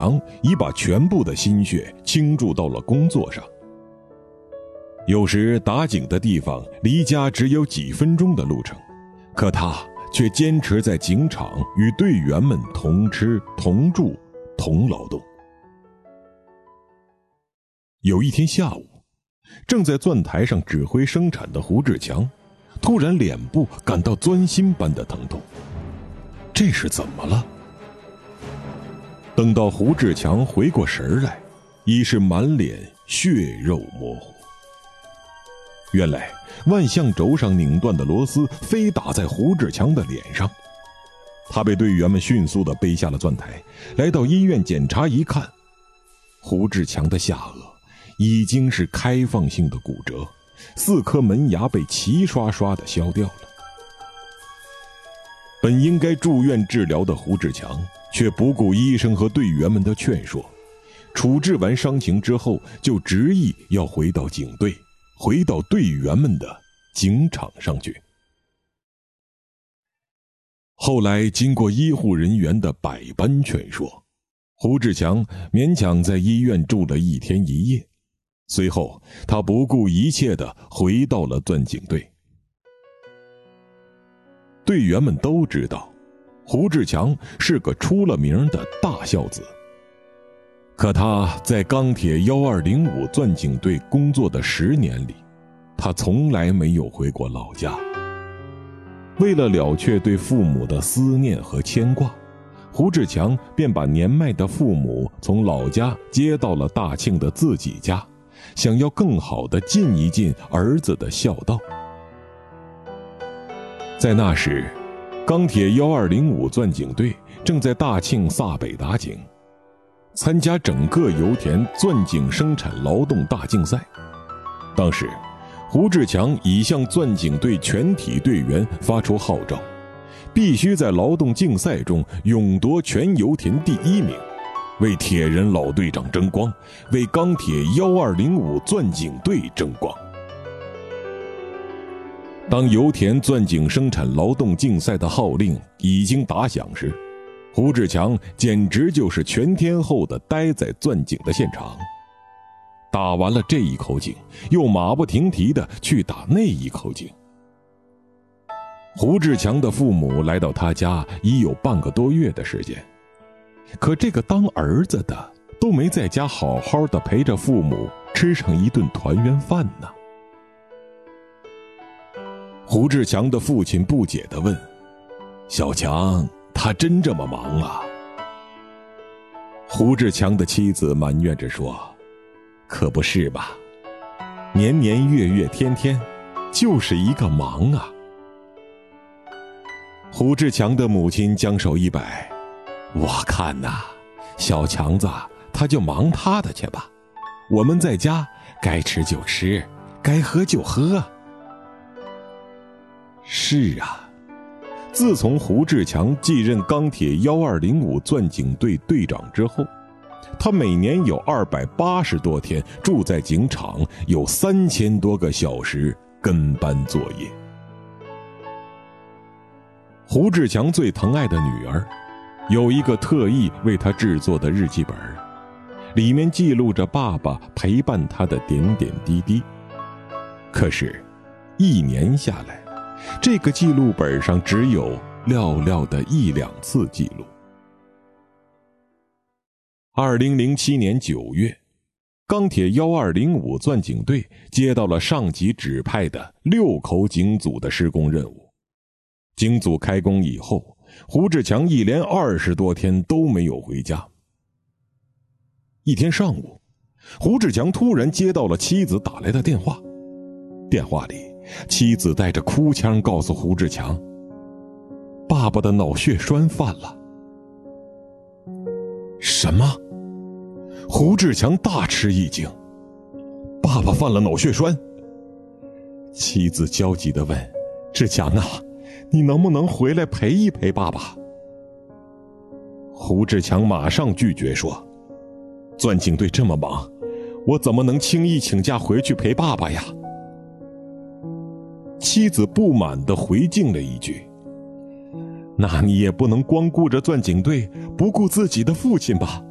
已把全部的心血倾注到了工作上。有时打井的地方离家只有几分钟的路程，可他却坚持在井场与队员们同吃同住同劳动。有一天下午，正在钻台上指挥生产的胡志强突然脸部感到钻心般的疼痛，这是怎么了？等到胡志强回过神来，已是满脸血肉模糊。原来万向轴上拧断的螺丝非打在胡志强的脸上，他被队员们迅速地背下了钻台，来到医院检查一看，胡志强的下颚已经是开放性的骨折，4颗门牙被齐刷刷地削掉了。本应该住院治疗的胡志强却不顾医生和队员们的劝说，处置完伤情之后就执意要回到警队，回到队员们的警场上去。后来经过医护人员的百般劝说，胡志强勉强在医院住了1天1夜，随后他不顾一切地回到了钻井队。队员们都知道胡志强是个出了名的大孝子，可他在钢铁1205钻井队工作的10年里，他从来没有回过老家。为了了却对父母的思念和牵挂，胡志强便把年迈的父母从老家接到了大庆的自己家，想要更好地尽一尽儿子的孝道。在那时，钢铁1205钻井队正在大庆萨北打井，参加整个油田钻井生产劳动大竞赛。当时胡志强已向钻井队全体队员发出号召，必须在劳动竞赛中勇夺全油田第1名，为铁人老队长争光，为钢铁1205钻井队争光。当油田钻井生产劳动竞赛的号令已经打响时，胡志强简直就是全天候地待在钻井的现场。打完了这一口井，又马不停蹄地去打那一口井。胡志强的父母来到他家已有半个多月的时间，可这个当儿子的都没在家好好的陪着父母吃上一顿团圆饭呢。胡志强的父亲不解地问：“小强，他真这么忙啊？”胡志强的妻子埋怨着说：“可不是吧，年年月月天天，就是一个忙啊。”胡志强的母亲将手一摆：“我看呐，小强子他就忙他的去吧，我们在家该吃就吃，该喝就喝。”是啊，自从胡志强继任钢铁1205钻井队队长之后，他每年有280多天住在井场，有3000多个小时跟班作业。胡志强最疼爱的女儿有一个特意为他制作的日记本，里面记录着爸爸陪伴他的点点滴滴。可是1年下来，这个记录本上只有寥寥的1、2次记录。2007年9月，钢铁1205钻井队接到了上级指派的6口井组的施工任务。井组开工以后，胡志强一连20多天都没有回家。一天上午，胡志强突然接到了妻子打来的电话，电话里妻子带着哭腔告诉胡志强，爸爸的脑血栓犯了。什么？胡志强大吃一惊，爸爸犯了脑血栓？妻子焦急地问：“志强啊，你能不能回来陪一陪爸爸？”胡志强马上拒绝说：“钻井队这么忙，我怎么能轻易请假回去陪爸爸呀？”妻子不满地回敬了一句：“那你也不能光顾着钻井队，不顾自己的父亲吧？”